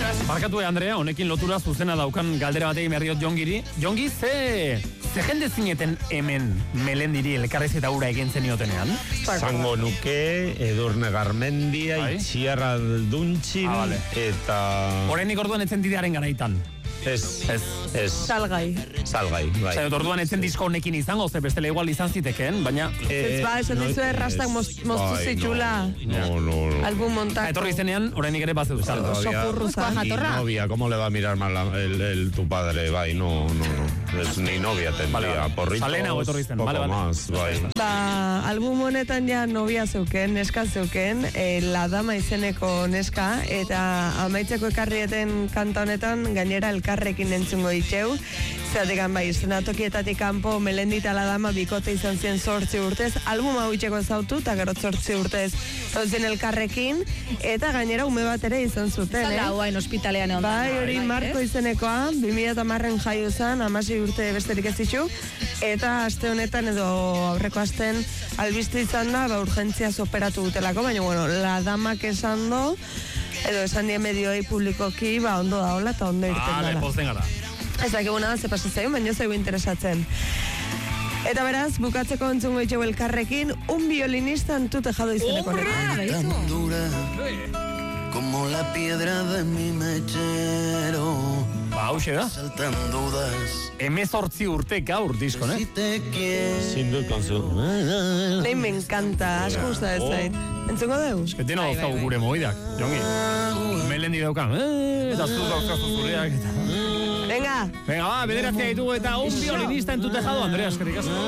Barkatu Andrea, honekin lotura zuzena daukan galdera batei merriot Jongiri. Jongi, ze jende zineten hemen Melendiri elkarrezketa hura egin zeniotenean? Zango nuke, Edurne Garmendia, Itziar Alduntxin, eta... Horrenik orduan etzen didearen garaitan. Ez. Salgai, bai. Orduan etzen disko honekin izango, ze bestela igual izan zitekeen, baina... Ez ba, esan dizu errastak moztu zitxula. No. Album montako. Etorri zenean, horrenik ere bazeu saldo. Ni novia, ¿cómo le va a mirar mal tu padre? Bai, no. Ni novia tendría, porritos, poco más, bai. Ba, album honetan ja novia zeuken, neska zeuken, La Dama izeneko neska, eta amaitzeko ekarrieten kanta honetan, gainera elkarrekin entzungo diteu, zeratik bai, zenatokietatik kanpo Melendi eta La Dama bikote izan zien 8 urtez, albuma hauitxeko ezautu, eta gero 8 urtez zautzen elkarrekin, eta gainera ume bat ere izan zuten, Zalda guain ospitalean egon. Bai, hori Marko izenekoa, 2010 jaio zen, 16 urte besterik ez ditu, eta aste honetan edo aurreko asten albiste izan da, urgentziaz operatu dutelako, baina bueno, La Damak esan do, edo esan die medioei publikoki, ondo da hola eta ondo irten gara. Pozten gara. Ez dakiguna da, ze pasatzen, baina zaigu interesatzen. Eta beraz, bukatzeko entzungo itxeu elkarrekin, un violinista en tu tejado izeneko como la piedra de mi mechero. Hauxe da. Saltan dudas. 18 urte gaur disko, ne? Sin dut kanzu. Nei me encanta, asko gusta ez zait. Entzungo deu? Ez que tena dauzkagu gure moidak, Jongi. Melendi daukan, eta zu dauzkazu zureak eta... Venga, bederazia ditugu eta un violinista en tu tejado, Andrea, eskerrik asko.